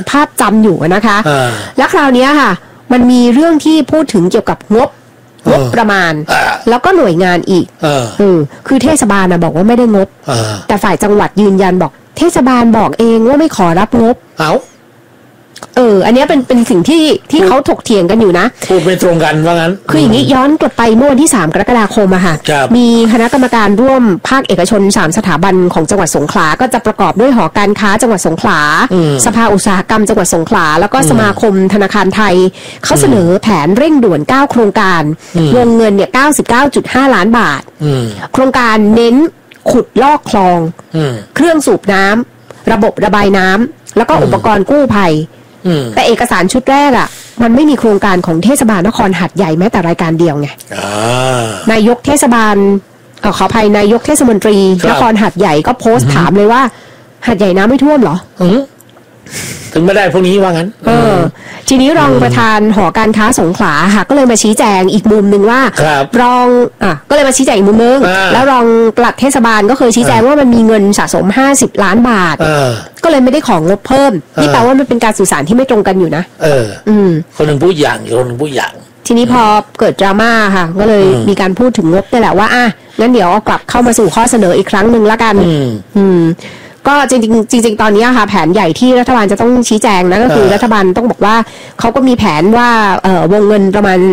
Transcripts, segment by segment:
ภาพจำอยู่นะคะและคราวนี้ค่ะมันมีเรื่องที่พูดถึงเกี่ยวกับงบประมาณแล้วก็หน่วยงานอีกคือเทศบาลนะบอกว่าไม่ได้งบแต่ฝ่ายจังหวัดยืนยันบอกเทศบาลบอกเองว่าไม่ขอรับงบอันนี้เป็นสิ่งที่เขาถกเถียงกันอยู่นะพูดไม่ตรงกันว่างั้นคืออย่างนี้ย้อนกลับไปเมื่อวันที่3 กรกฎาคมอะค่ะมีคณะกรรมการร่วมภาคเอกชน3สถาบันของจังหวัดสงขลาก็จะประกอบด้วยหอการค้าจังหวัดสงขลาสภาอุตสาหกรรมจังหวัดสงขลาแล้วก็สมาคมธนาคารไทยเขาเสนอแผนเร่งด่วน9โครงการวงเงินเนี่ย 99.5 ล้านบาทโครงการเน้นขุดลอกคลองเครื่องสูบน้ำระบบระบายน้ำแล้วก็อุปกรณ์กู้ภัยแต่เอกสารชุดแรกอ่ะมันไม่มีโครงการของเทศบาลนครหาดใหญ่แม้แต่รายการเดียวไงนายกเทศบาลขออภัยนายกเทศมนตรีนครหาดใหญ่ก็โพสต์ถามเลยว่าหาดใหญ่น้ำไม่ท่วมเหรอถึงไม่ได้พวกนี้ว่างั้นทีนี้รองประธานหอการค้าสงขลาค่ะก็เลยมาชี้แจงอีกมุมนึงว่ารองก็เลยมาชี้แจงอีกมุมนึงแล้วรองปลัดเทศบาลก็เคยชี้แจงว่ามันมีเงินสะสม50 ล้านบาทก็เลยไม่ได้ของงบเพิ่มนี่แปลว่ามันเป็นการสื่อสารที่ไม่ตรงกันอยู่นะคนหนึ่งพูดอย่างคนหนึ่งพูดอย่างทีนี้พอเกิดดราม่าค่ะก็เลยมีการพูดถึงงบนี่แหละว่างั้นเดี๋ยวเอากลับเข้ามาสู่ข้อเสนออีกครั้งหนึ่งละกันก็จริงตอนนี้ค่ะแผนใหญ่ที่รัฐบาลจะต้องชี้แจงนะก็คือรัฐบาลต้องบอกว่าเขาก็มีแผนว่าวงเงินประมาณ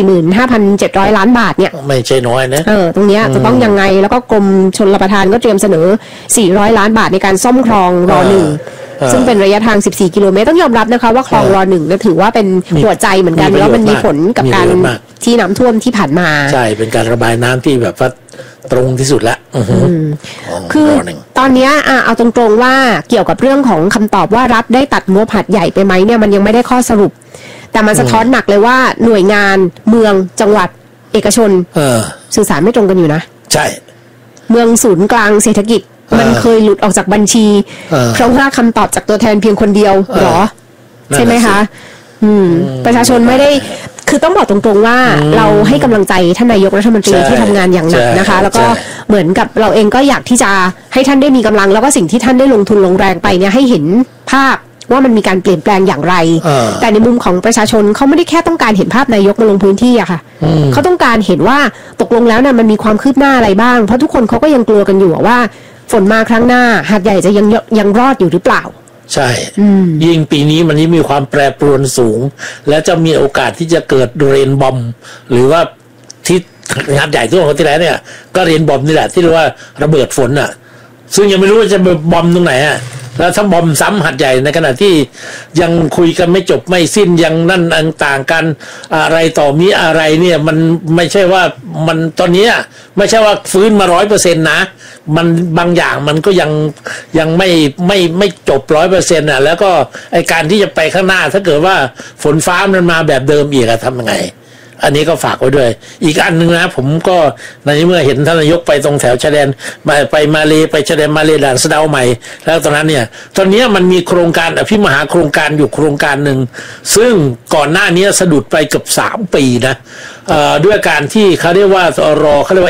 45,700 ล้านบาทเนี่ยไม่ใช่น้อยนะตรงนี้จะต้องยังไงแล้วก็กรมชลประทานก็เตรียมเสนอ400 ล้านบาทในการซ่อมคลองร.1ซึ่งเป็นระยะทาง14 กิโลเมตรต้องยอมรับนะคะว่าคลองร.1เนี่ยถือว่าเป็นหัวใจเหมือนกันแล้วมันมีผลกับการที่น้ำท่วมที่ผ่านมาใช่เป็นการระบายน้ำที่แบบว่าตรงที่สุดแล้วคือตอนนี้เอาตรงๆว่าเกี่ยวกับเรื่องของคำตอบว่ารัฐได้ตัดงบหาดใหญ่ไปไหมเนี่ยมันยังไม่ได้ข้อสรุปแต่มันสะท้อนหนักเลยว่าหน่วยงานเมืองจังหวัดเอกชนสื่อสารไม่ตรงกันอยู่นะใช่เมืองศูนย์กลางเศรษฐกิจมันเคยหลุดออกจากบัญชีเพราะว่าคำตอบจากตัวแทนเพียงคนเดียวหรอใช่ไหมคะประชาชนไม่ได้คือต้องบอกตรงๆว่าเราให้กำลังใจท่านนายกรัฐมนตรีที่ทำงานอย่างหนักนะคะแล้วก็เหมือนกับเราเองก็อยากที่จะให้ท่านได้มีกำลังแล้วก็สิ่งที่ท่านได้ลงทุนลงแรงไปเนี่ยให้เห็นภาพว่ามันมีการเปลี่ยนแปลงอย่างไรแต่ในมุมของประชาชนเขาไม่ได้แค่ต้องการเห็นภาพนายกมาลงพื้นที่อะค่ะเขาต้องการเห็นว่าตกลงแล้วเนี่ยมันมีความคืบหน้าอะไรบ้างเพราะทุกคนเขาก็ยังกลัวกันอยู่ว่าฝนมาครั้งหน้าหาดใหญ่จะยังรอดอยู่หรือเปล่าใช่ยิ่งปีนี้มันยิ่งมีความแปรปรวนสูงและจะมีโอกาสที่จะเกิดเรนบอมหรือว่าที่งานใหญ่ทั่วประเทศแล้วเนี่ยก็เรนบอมนี่แหละที่เรียกว่าระเบิดฝนอ่ะซึ่งยังไม่รู้ว่าจะบอมตรงไหนอ่ะแล้วถ้าบอมซ้ำหัดใหญ่ในขณะที่ยังคุยกันไม่จบไม่สิ้นยังนั่นต่างกันอะไรต่อมีอะไรเนี่ยมันไม่ใช่ว่ามันตอนนี้ไม่ใช่ว่าฟื้นมา 100% นะมันบางอย่างมันก็ยังไม่จบ 100% อ่ะแล้วก็ไอการที่จะไปข้างหน้าถ้าเกิดว่าฝนฟ้ามันมาแบบเดิมอีกทำยังไงอันนี้ก็ฝากไว้ด้วยอีกอันนึงนะผมก็ในเมื่อเห็นท่านนายกไปตรงแถวชายแดนไปมาเลไปชายแดนมาเลด่านสะเดาใหม่แล้วตอนนั้นเนี่ยตอนนี้มันมีโครงการอภิมหาโครงการอยู่โครงการหนึ่งซึ่งก่อนหน้านี้สะดุดไปเกือบ3 ปีนะด้วยการที่เขาเรียกว่าเขาเรียกว่า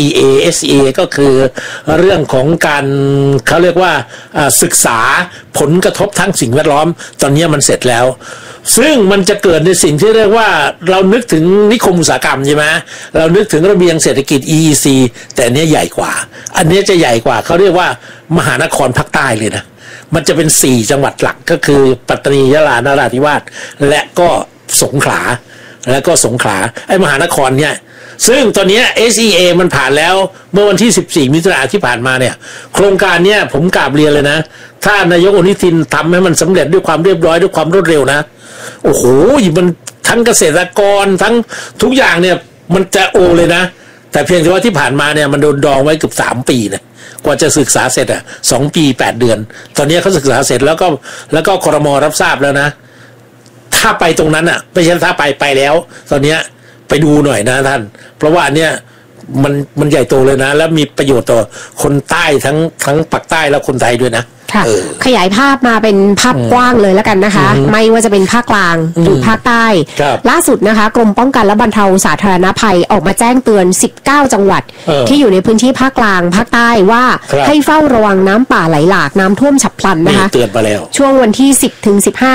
SEA ก็คือเรื่องของการเขาเรียกว่าศึกษาผลกระทบทั้งสิ่งแวดล้อมตอนนี้มันเสร็จแล้วซึ่งมันจะเกิดในสิ่งที่เรียกว่าเรานึกถึงนิคมอุตสาหกรรมใช่ไหมเรานึกถึงระเบียงเศรษฐกิจ EEC แต่เนี้ยใหญ่กว่าอันนี้จะใหญ่กว่าเขาเรียกว่ามหานครภาคใต้เลยนะมันจะเป็น4 จังหวัดหลักก็คือปัตตานียะลานราธิวาสและก็สงขลาไอ้มหานครเนี่ยซึ่งตอนนี้ SEA มันผ่านแล้วเมื่อวันที่14 มิถุนายนที่ผ่านมาเนี่ยโครงการเนี่ยผมกราบเรียนเลยนะถ้านายกอนุทินทำให้มันสำเร็จด้วยความเรียบร้อยด้วยความรวดเร็วนะโอ้โหมันทั้งเกษตรกรทั้งทุกอย่างเนี่ยมันจะโอเลยนะแต่เพียงแต่ว่าที่ผ่านมาเนี่ยมันโดนดองไว้เกือบ3 ปีนะกว่าจะศึกษาเสร็จ2 ปี 8 เดือนตอนนี้เขาศึกษาเสร็จแล้วก็ครม.รับทราบแล้วนะถ้าไปตรงนั้นไม่ใช่ถ้าไปแล้วตอนนี้ไปดูหน่อยนะท่านเพราะว่าเนี่ยมันใหญ่โตเลยนะแล้วมีประโยชน์ต่อคนใต้ทั้งปากใต้และคนไทยด้วยนะค่ะขยายภาพมาเป็นภาพกว้างเลยแล้วกันนะคะไม่ว่าจะเป็นภาคกลางหรือภาคใต้ล่าสุดนะคะกรมป้องกันและบรรเทาสาธารณภัยออกมาแจ้งเตือน19 จังหวัดที่อยู่ในพื้นที่ภาคกลางภาคใต้ว่าให้เฝ้าระวังน้ำป่าไหลหลากน้ำท่วมฉับพลันนะคะเตือนไปแล้วช่วงวันที่10 ถึง 15